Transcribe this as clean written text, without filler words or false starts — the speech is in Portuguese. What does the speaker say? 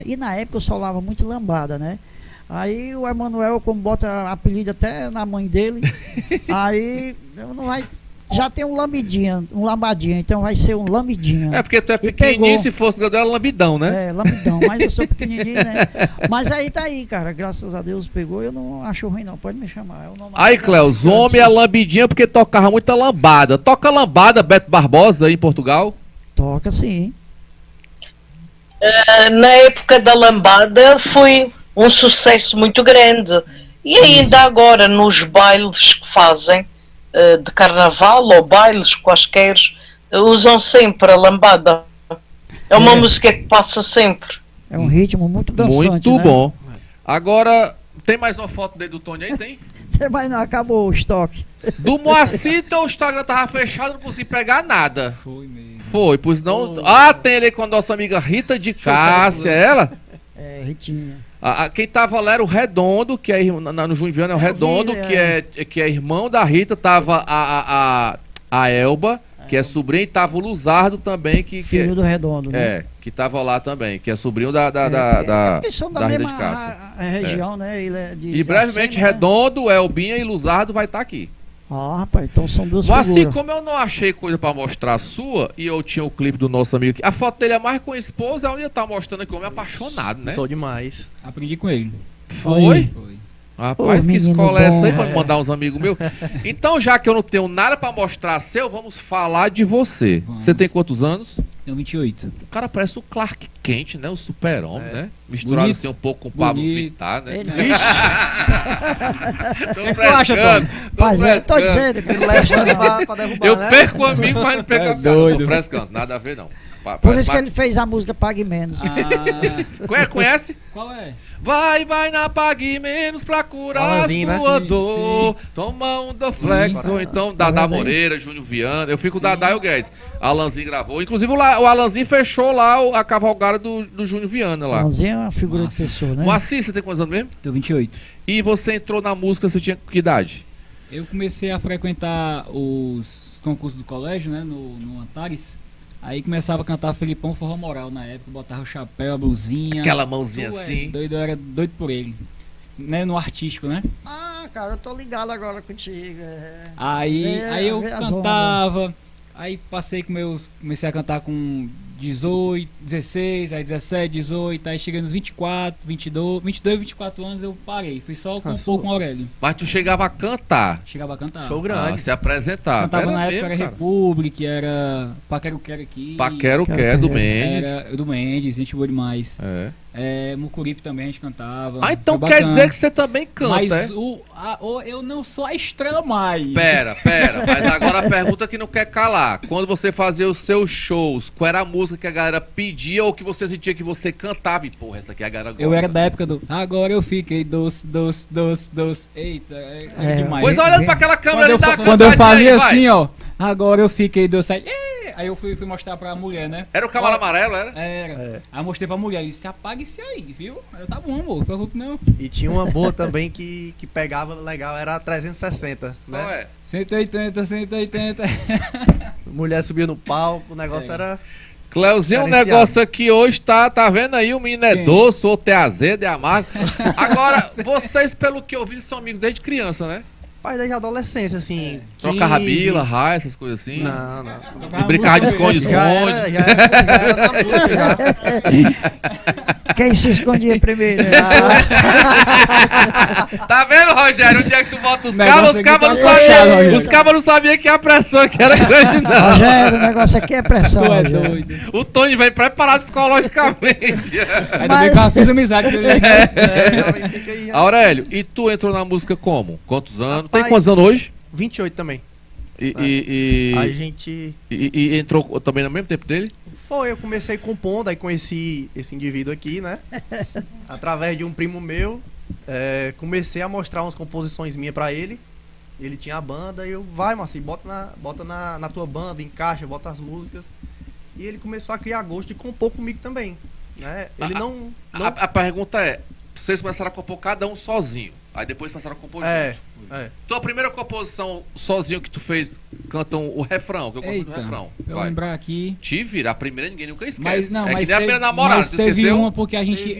E na época eu solava muito lambada, né? Aí o Emanuel, como bota apelido até na mãe dele, aí não vai. Já tem um lambidinha, um lambadinha, então vai ser um lambidinho. É porque tu é E pequenininho, pegou. se fosse grande, era lambidão, né? É, lambidão, mas eu sou pequenininho, né? Mas aí tá aí, cara, graças a Deus pegou, eu não acho ruim não, pode me chamar. Eu não Aí, Cleus, homem é lambidinha porque tocava muita lambada. Toca lambada, Beto Barbosa, aí em Portugal? Toca sim. Na época da lambada foi um sucesso muito grande. E ainda agora nos bailes que fazem de carnaval ou bailes quaisquer, usam sempre a lambada. É uma música que passa sempre. É um ritmo muito dançante, Muito né? bom. Agora, tem mais uma foto dele do Tony aí? Tem? Mas não acabou o estoque. Do Moacir, teu Instagram tava fechado, não consegui pegar nada. Foi mesmo. Foi, pois não. Ah, tem ele com a nossa amiga Rita de Cássia, ela? É, Ritinha. Quem tava lá era o Redondo, que é no Junho Viana é o Redondo, que é irmão da Rita, tava a Elba, que é sobrinha, e tava o Luzardo também, Filho do Redondo, né? que tava lá também, que é sobrinho da Eles são da Rita mesma de Cássia. região, né? Ele é E brevemente Cena, né? Redondo, Elbinha e Luzardo vai estar aqui. Ah, rapaz, então são duas Mas assim, figuras. como eu não achei coisa pra mostrar a sua, e eu tinha o clipe do nosso amigo aqui, a foto dele é mais com a esposa, onde ele tá mostrando aqui o homem apaixonado, né? Sou demais. Aprendi com ele. Foi? Foi. Rapaz, Ô, que menino escola é essa aí bom. pra me mandar uns amigos meus? Então, já que eu não tenho nada pra mostrar seu, vamos falar de você. Vamos. Você tem quantos anos? Tenho 28. O cara parece o Clark Kent, né? O super-homem, né? Misturado Bonito. assim um pouco com o Pablo Bonito. Vittar, né? Ele- Tô que tu acha, frescando, Mas é, tô frescando. dizendo que Levando pra derrubar, Eu né? perco o amigo, mas não perco a cara. doido. Tô frescando, nada a ver não. por isso que ele fez a música Pague Menos. Ah, Conhece? qual é? Vai na Pague Menos pra curar a Alanzinho, né? sua Sim, dor. Toma um Doflex, Sim. ou então Dadá Tá vendo aí? Moreira, Júnior Viana. Eu fico o Dadá e o Guedes. Alanzinho gravou. Inclusive o Alanzinho fechou lá a cavalgada do Júnior Viana lá. Alanzinho é uma figura Nossa. de pessoa, né? Moacir, você tem quantos anos mesmo? Tenho 28. E você entrou na música, você tinha que idade? Eu comecei a frequentar os concursos do colégio, né? No Antares. Aí começava a cantar Felipão Forró Moral na época, botava o chapéu, a blusinha. Aquela mãozinha Tu é assim. doido, eu era doido por ele. Né, no artístico, né? Ah, cara, eu tô ligado agora contigo. Aí eu vê as cantava, aí comecei a cantar com 18, 16, aí 17, 18, aí cheguei nos 24, 22, 24 anos eu parei, fui só compor com o Aurélio. Mas tu chegava a cantar. Chegava a cantar. Show grande. Se apresentar. Cantava Era na época, mesmo, era cara. República, era Paquero Quero aqui. Paquero Quero, Quer do quero. Mendes. Era do Mendes, gente boa demais. É. Mucuripe também a gente cantava. Ah, então Foi quer bacana. dizer que você também canta, Mas é? eu não sou a estrela mais. Pera, mas agora a pergunta que não quer calar. Quando você fazia os seus shows, qual era a música que a galera pedia ou que você sentia que você cantava? E porra, essa aqui a galera gosta. Eu era da época do agora eu fiquei doce, doce, doce, doce. Eita, é demais. Pois olhando pra aquela câmera ali, dá uma Quando eu cantadinha fazia aí, vai. assim, ó, agora eu fiquei doce. Aí eu fui mostrar pra mulher, né? Era o cavalo amarelo, era? Era. Aí eu mostrei pra mulher, ele disse, apaga isso aí, viu? Eu, tá bom, amor, não preocupe não. E tinha uma boa também que pegava legal, era a 360, Qual né? é? 180, 180. Mulher subia no palco, o negócio era... Cleuzinho, um Diferenciado. negócio aqui hoje tá vendo aí, o menino é Quem? doce, outro é azedo, é amargo. Agora, vocês, pelo que eu vi, são amigos desde criança, né? Pai desde a adolescência, assim. Trocava 15. bila, raia, essas coisas assim. Não, não. E brincava de esconde-esconde. Já era na música, já. Quem se escondia primeiro? Né? Tá vendo, Rogério? Onde é que tu bota os Negócio cabos? Os aqui cabos tá não fechado, sabiam. Rogério. Os cabos não sabiam que a pressão aqui era grande, não. Rogério, o negócio aqui é pressão. Tu é Rogério. doido. O Tony vem preparado psicologicamente. Ainda bem que eu fiz amizade com ele. É, fica aí, já. Aurélio, e tu entrou na música como? Quantos anos? Tem Rapaz, quantos anos hoje? 28 também. E A gente... entrou também no mesmo tempo dele? Eu comecei compondo, aí conheci esse indivíduo aqui, né? Através de um primo meu, comecei a mostrar umas composições minhas pra ele. Ele tinha a banda, e eu, vai, Marcinho, bota na tua banda, encaixa, bota as músicas. E ele começou a criar gosto de compor comigo também, né? Ele não... A pergunta é, vocês começaram a compor cada um sozinho. Aí depois passaram a compor É, junto. é. Tua primeira composição sozinho que tu fez, cantam o refrão, que eu gosto do Eita, refrão. eu Vai. lembrar aqui. Te vira, a primeira ninguém nunca esquece. Mas não, é mas que nem a primeira namorada, mas tu teve esqueceu? uma porque a gente